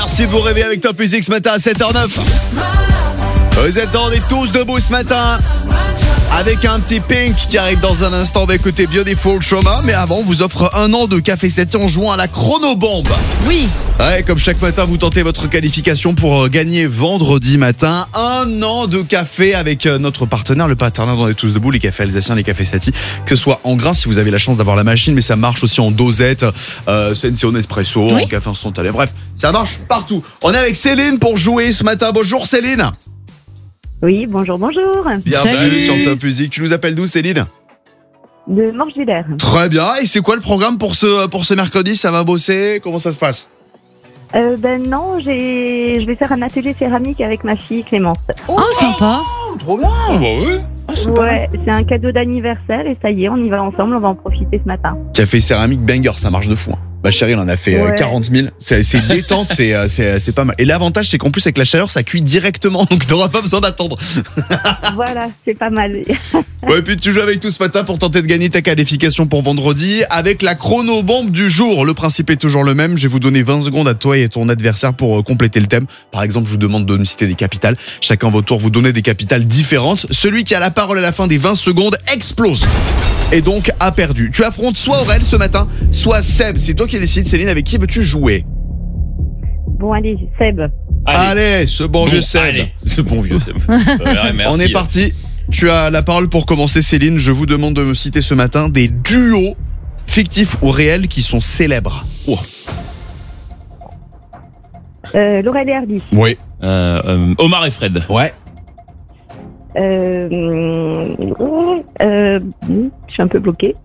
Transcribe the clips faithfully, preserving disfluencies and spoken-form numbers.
Merci de vous réveiller avec Top Music ce matin à sept heures neuf. Vous attendez tous debout ce matin avec un petit Pink qui arrive dans un instant. Bah écoutez, Beautiful Trauma. Mais avant, on vous offre un an de Café Sati en jouant à la chronobombe. Oui. Ouais, comme chaque matin, vous tentez votre qualification pour gagner vendredi matin un an de café avec notre partenaire, le partenaire dont on est tous debout, les cafés alsaciens, les cafés Sati. Que ce soit en grain si vous avez la chance d'avoir la machine, mais ça marche aussi en dosette, euh, Senseo Nespresso, oui. En café instantané. Bref, ça marche partout. On est avec Céline pour jouer ce matin. Bonjour Céline. Oui, bonjour, bonjour. Bienvenue sur Top Music. Tu nous appelles d'où Céline ? De Morgevillers. Très bien. Et c'est quoi le programme pour ce, pour ce mercredi ? Ça va bosser ? Comment ça se passe ? Euh, ben non, j'ai, je vais faire un atelier céramique avec ma fille Clémence. Oh, oh sympa. Trop bien. Oh, bah oui. Ah, c'est ouais, c'est un cadeau d'anniversaire et ça y est, on y va ensemble, on va en profiter ce matin. Café céramique banger, ça marche de fou. Hein. Ma chérie, elle en a fait ouais. quarante mille. C'est, c'est détente, c'est, c'est, c'est pas mal. Et l'avantage, c'est qu'en plus, avec la chaleur, ça cuit directement. Donc, t'auras pas besoin d'attendre. Voilà, c'est pas mal. Ouais, et puis tu joues avec nous ce matin pour tenter de gagner ta qualification pour vendredi avec la chronobombe du jour. Le principe est toujours le même. Je vais vous donner vingt secondes à toi et ton adversaire pour compléter le thème. Par exemple, je vous demande de me citer des capitales. Chacun votre tour, vous donnez des capitales différentes. Celui qui a la parole à la fin des vingt secondes explose. Et donc a perdu. Tu affrontes soit Aurel ce matin, soit Seb. C'est toi qui décides, Céline, avec qui veux-tu jouer ? Bon, allez, Seb. Allez, allez ce bon, bon vieux Seb. Allez, ce bon vieux Seb. Ouais, merci. On est parti. Tu as la parole pour commencer, Céline. Je vous demande de me citer ce matin des duos fictifs ou réels qui sont célèbres. Oh. Euh, Laurel et Hardy. Oui. Euh, euh, Omar et Fred. Ouais. Euh, euh, je suis un peu bloquée.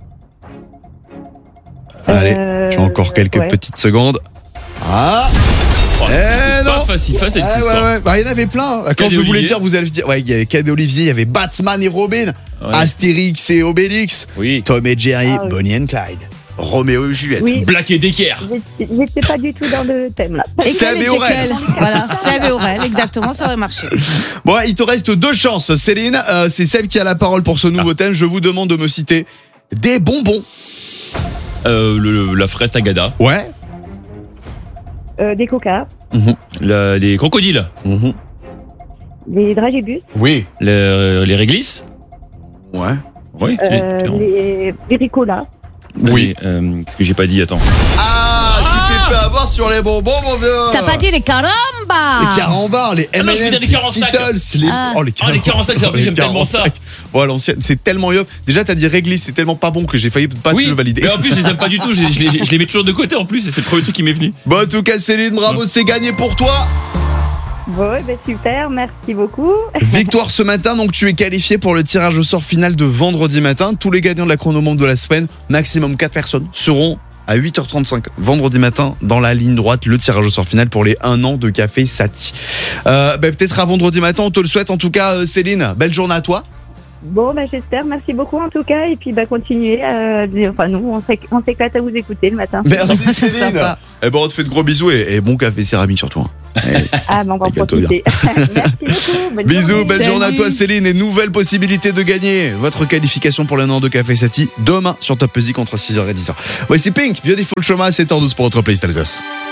Allez, euh, tu as encore quelques ouais. petites secondes. Ah oh, eh C'était non. pas facile, facile cette ah, histoire. ouais, ouais. Bah, il y en avait plein. Quand Cadet je voulais Olivier. dire, vous allez dire, ouais, il y avait Cadet Olivier, il y avait Batman et Robin, Ouais. Astérix et Obélix, Oui. Tom et Jerry, Ah, oui. Bonnie and Clyde, Roméo et Juliette. Oui. Black et Decker. J'étais- J'étais pas du tout dans le thème là. Seb et Aurel. Voilà, Seb et Aurel, exactement, ça aurait marché. Bon, il te reste deux chances, Céline. Euh, c'est Seb qui a la parole pour ce nouveau thème. Je vous demande de me citer des bonbons. Euh, le, le- la fraise Tagada. Ouais. Euh, des coca, La- les crocodiles. Mhm. des dragibus, Oui. Le- les réglisses. Ouais. Oui. tu les- euh, tu les- les, les ricolas. Oui. Les, euh, ce que j'ai pas dit, attends. Ah, tu t'es fait avoir sur les bonbons, mon vieux. T'as pas dit les carambas. Les carambars, les Ah non, M je and veux M's, dire les les quarante-cinq. Skittles, les... Ah. Oh, les Ah, les quarante-cinq, c'est- Les j'aime tellement ça. quarante-cinq. Bon, à l'ancienne, c'est tellement yop. Déjà, t'as dit réglisse, c'est tellement pas bon que j'ai failli pas Oui, te le valider. mais en plus, je les aime pas du tout. Je, je les, je les mets toujours de côté en plus, et c'est le premier truc qui m'est venu. Bon, en tout cas, Céline, bravo, Merci. c'est gagné pour toi. Bon, ben super, merci beaucoup. Victoire ce matin, donc tu es qualifié pour le tirage au sort final de vendredi matin. Tous les gagnants de la chronomombre de la semaine, maximum quatre personnes, seront à huit heures trente-cinq vendredi matin dans la ligne droite, le tirage au sort final pour les un an de Café Sati. Euh, bah, peut-être à vendredi matin, on te le souhaite en tout cas, euh, Céline. Belle journée à toi. Bon, ben j'espère, merci beaucoup en tout cas. Et puis, bah, continuez. Euh, enfin, nous, on s'éc- on s'éclate à vous écouter le matin. Merci C'est Céline. sympa. Eh ben, on te fait de gros bisous et, et bon café céramique surtout. hein. Ah, ben on va en Les gâteaux profiter. merci beaucoup. Bonne Bisous, journée. belle Salut. journée à toi Céline et nouvelle possibilité de gagner votre qualification pour l'un an de Café Sati demain sur Top Music entre six heures et dix heures. Voici Pink, Beautiful Trauma à sept heures douze pour votre playlist Alsace.